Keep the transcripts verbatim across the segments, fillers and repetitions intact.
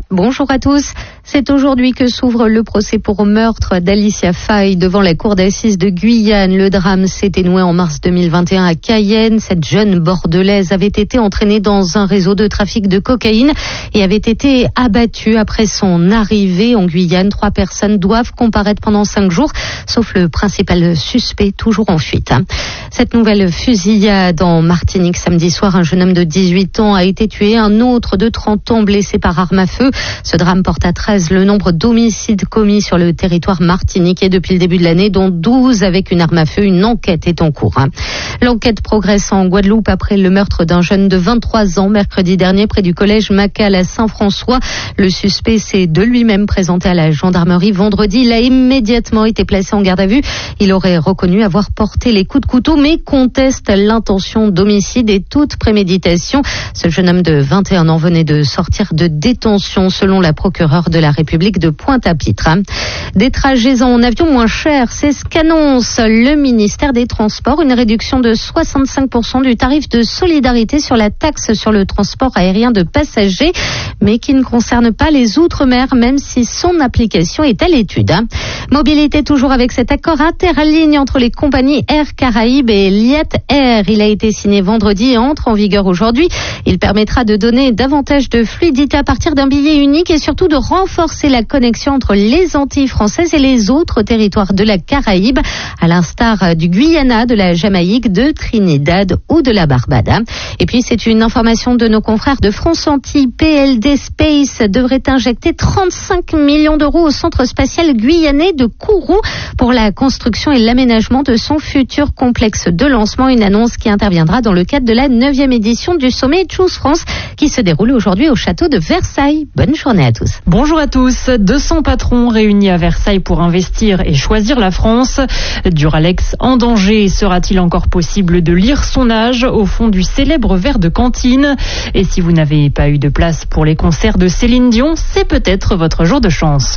Bonjour à tous. C'est aujourd'hui que s'ouvre le procès pour meurtre d'Alicia Faye devant la cour d'assises de Guyane. Le drame s'est dénoué en mars deux mille vingt et un à Cayenne. Cette jeune bordelaise avait été entraînée dans un réseau de trafic de cocaïne et avait été abattue après son arrivée en Guyane. Trois personnes doivent comparaître pendant cinq jours, sauf le principal suspect, toujours en fuite. Cette nouvelle fusillade en Martinique samedi soir, un jeune homme de dix-huit ans a été tué, un autre de trente ans blessé par arme à feu. Ce drame porte à treize le nombre d'homicides commis sur le territoire martiniquais depuis le début de l'année, dont douze avec une arme à feu. Une enquête est en cours. L'enquête progresse en Guadeloupe après le meurtre d'un jeune de vingt-trois ans mercredi dernier près du collège Macal à Saint-François. Le suspect s'est de lui-même présenté à la gendarmerie vendredi. Il a immédiatement été placé en garde à vue. Il aurait reconnu avoir porté les coups de couteau mais conteste l'intention d'homicide et toute préméditation. Ce jeune homme de vingt et un ans venait de sortir de détention selon la procureure de la République de Pointe-à-Pitre. Des trajets en avion moins chers, c'est ce qu'annonce le ministère des Transports. Une réduction de soixante-cinq pour cent du tarif de solidarité sur la taxe sur le transport aérien de passagers, mais qui ne concerne pas les Outre-mer, même si son application est à l'étude. Mobilité toujours avec cet accord interligne entre les compagnies Air Caraïbes et Liat Air. Il a été signé vendredi et entre en vigueur aujourd'hui. Il permettra de donner davantage de fluidité à partir d'un billet unique et surtout de renforcer la connexion entre les Antilles françaises et les autres territoires de la Caraïbe, à l'instar du Guyana, de la Jamaïque, de Trinidad ou de la Barbade. Et puis c'est une information de nos confrères de France Antilles. P L D Space devrait injecter trente-cinq millions d'euros au centre spatial guyanais de Kourou pour la construction et l'aménagement de son futur complexe de lancement. Une annonce qui interviendra dans le cadre de la neuvième édition du sommet Choose France qui se déroule aujourd'hui au château de Versailles. Bonne journée à tous. Bonjour à tous. deux cents patrons réunis à Versailles pour investir et choisir la France. Duralex en danger. Sera-t-il encore possible de lire son âge au fond du célèbre verre de cantine? Et si vous n'avez pas eu de place pour les concerts de Céline Dion, c'est peut-être votre jour de chance.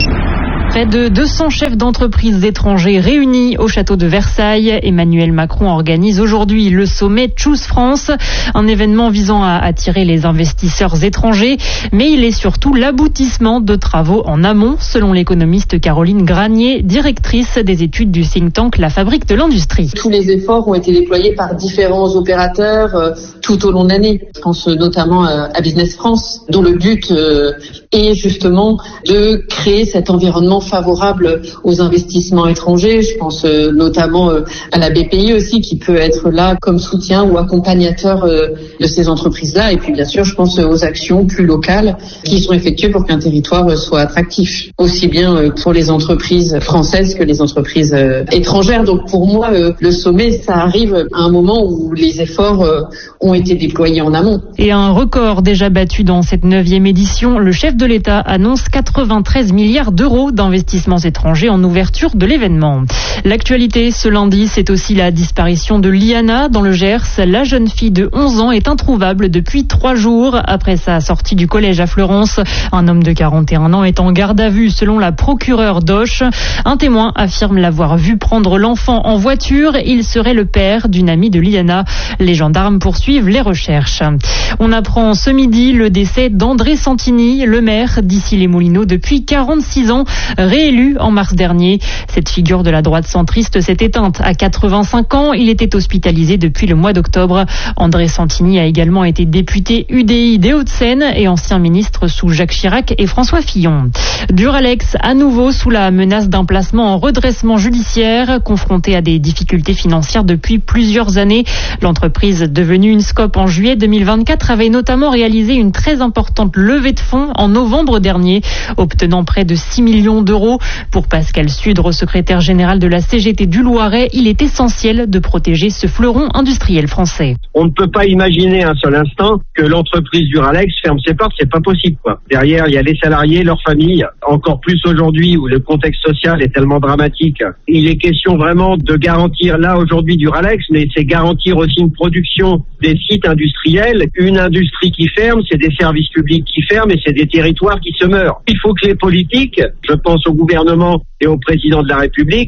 Près de deux cents chefs d'entreprises étrangers réunis au château de Versailles. Emmanuel Macron organise aujourd'hui le sommet Choose France, un événement visant à attirer les investisseurs étrangers, mais il est surtout l'aboutissement de travaux en amont, selon l'économiste Caroline Granier, directrice des études du think tank La Fabrique de l'Industrie. Tous les efforts ont été déployés par différents opérateurs euh, tout au long de l'année. Je pense notamment euh, à Business France, dont le but euh, est justement de créer cet environnement favorable aux investissements étrangers. Je pense euh, notamment euh, à la B P I aussi, qui peut être là comme soutien ou accompagnateur euh, de ces entreprises-là. Et puis bien sûr, je pense euh, aux actions plus locales qui sont effectuées pour qu'un territoire euh, soit attractif, aussi bien euh, pour les entreprises françaises que les entreprises euh, étrangères. Donc pour moi, euh, le sommet, ça arrive à un moment où les efforts euh, ont été déployés en amont. Et un record déjà battu dans cette neuvième édition, le chef de l'État annonce quatre-vingt-treize milliards d'euros d'investissements investissements étrangers en ouverture de l'événement. L'actualité ce lundi, c'est aussi la disparition de Liana dans le Gers. La jeune fille de onze ans est introuvable depuis trois jours après sa sortie du collège à Fleurance. Un homme de quarante et un ans est en garde à vue selon la procureure d'Auch. Un témoin affirme l'avoir vu prendre l'enfant en voiture. Il serait le père d'une amie de Liana. Les gendarmes poursuivent les recherches. On apprend ce midi le décès d'André Santini, le maire d'Issy-les-Moulineaux depuis quarante-six ans. Réélu en mars dernier. Cette figure de la droite centriste s'est éteinte à quatre-vingt-cinq ans. Il était hospitalisé depuis le mois d'octobre. André Santini a également été député U D I des Hauts-de-Seine et ancien ministre sous Jacques Chirac et François Fillon. Duralex, à nouveau sous la menace d'un placement en redressement judiciaire, confronté à des difficultés financières depuis plusieurs années. L'entreprise, devenue une scope en juillet deux mille vingt-quatre, avait notamment réalisé une très importante levée de fonds en novembre dernier, obtenant près de six millions d'euros. Pour Pascal Sudre, secrétaire général de la C G T du Loiret, il est essentiel de protéger ce fleuron industriel français. On ne peut pas imaginer un seul instant que l'entreprise Duralex ferme ses portes, c'est pas possible, quoi. Derrière, il y a les salariés, leurs familles, encore plus aujourd'hui où le contexte social est tellement dramatique. Il est question vraiment de garantir là aujourd'hui Duralex, mais c'est garantir aussi une production des sites industriels. Une industrie qui ferme, c'est des services publics qui ferment et c'est des territoires qui se meurent. Il faut que les politiques, je pense au gouvernement et au président de la République,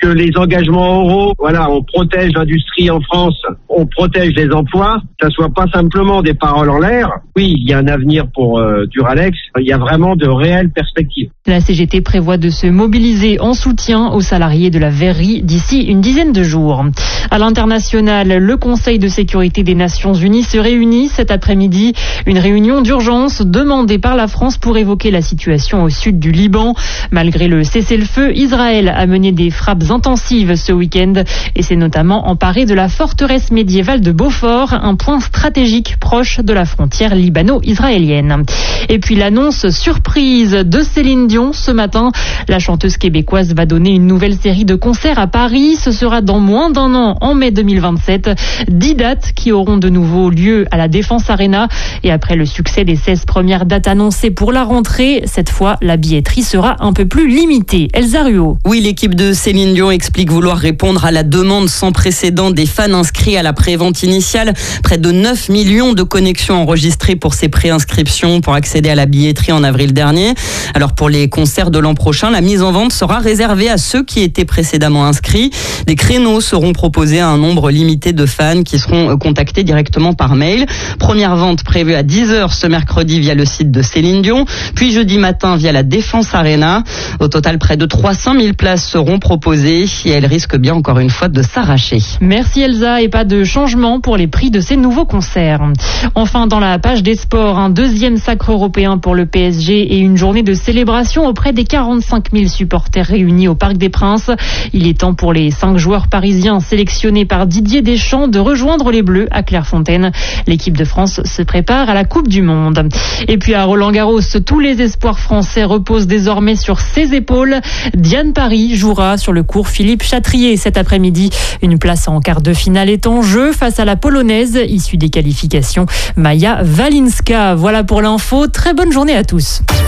que les engagements oraux, voilà, on protège l'industrie en France, on protège les emplois, ça soit pas simplement des paroles en l'air. Oui, il y a un avenir pour euh, Duralex, il y a vraiment de réelles perspectives. La C G T prévoit de se mobiliser en soutien aux salariés de la verrerie d'ici une dizaine de jours. À l'international, le Conseil de sécurité des Nations Unies se réunit cet après-midi. Une réunion d'urgence demandée par la France pour évoquer la situation au sud du Liban. Malgré le cessez-le-feu, Israël a mené des frappes intensives ce week-end et s'est notamment emparé de la forteresse médiévale de Beaufort, un point stratégique proche de la frontière libano-israélienne. Et puis l'annonce surprise de Céline Dion ce matin. La chanteuse québécoise va donner une nouvelle série de concerts à Paris. Ce sera dans moins d'un an, en mai deux mille vingt-sept. Dix dates qui auront de nouveau lieu à la Défense Arena. Et après le succès des seize premières dates annoncées pour la rentrée, cette fois, la billetterie sera un peu plus limitée. Elsa Ruot. Oui, l'équipe de Céline Dion explique vouloir répondre à la demande sans précédent des fans inscrits à la prévente initiale. Près de neuf millions de connexions enregistrées pour ces préinscriptions pour accéder à la billetterie en avril dernier. Alors pour les concerts de l'an prochain, la mise en vente sera réservée à ceux qui étaient précédemment inscrits. Des créneaux seront proposés à un nombre limité de fans qui seront contactés directement par mail. Première vente prévue à dix heures ce mercredi via le site de Céline Dion, puis jeudi matin via la Défense Arena. Au total, près de trois cent mille places seront proposées et elles risquent bien encore une fois de s'arracher. Merci Elsa, et pas de changement pour les prix de ces nouveaux concerts. Enfin, dans la page des sports, un deuxième sacre européen pour le P S G et une journée de célébration auprès des quarante-cinq mille supporters réunis au Parc des Princes. Il est temps pour les cinq joueurs parisiens sélectionnés par Didier Deschamps de rejoindre les Bleus à Clairefontaine. L'équipe de France se prépare à la Coupe du Monde. Et puis à Roland-Garros, tous les espoirs français reposent désormais sur ses épaules. Diane Paris jouera sur le court Philippe Chatrier cet après-midi. Une place en quart de finale est en jeu face à la Polonaise issue des qualifications Maja Walinska. Voilà pour l'info. Très bonne journée à tous.